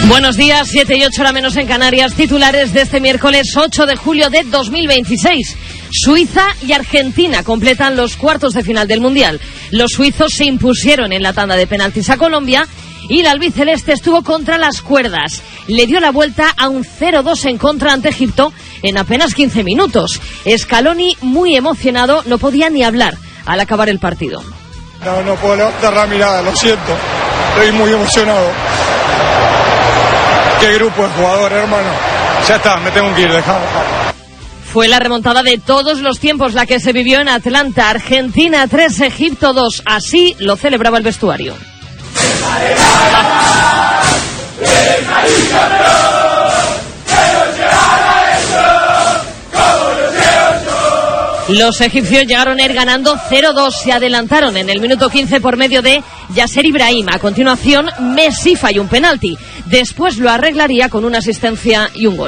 Buenos días, 7 y 8 hora menos en Canarias. Titulares de este miércoles 8 de julio de 2026. Suiza y Argentina completan los cuartos de final del Mundial. Los suizos se impusieron en la tanda de penaltis a Colombia y la albiceleste estuvo contra las cuerdas. Le dio la vuelta a un 0-2 en contra ante Egipto en apenas 15 minutos. Scaloni, muy emocionado, no podía ni hablar al acabar el partido. No puedo levantar la mirada, lo siento. Estoy muy emocionado. Qué grupo de jugadores, hermano. Ya está, me tengo que ir, dejado. Fue la remontada de todos los tiempos la que se vivió en Atlanta. Argentina 3, Egipto 2. Así lo celebraba el vestuario. Los egipcios llegaron a ir ganando 0-2, se adelantaron en el minuto 15 por medio de Yasser Ibrahim. A continuación, Messi falló un penalti. Después lo arreglaría con una asistencia y un gol.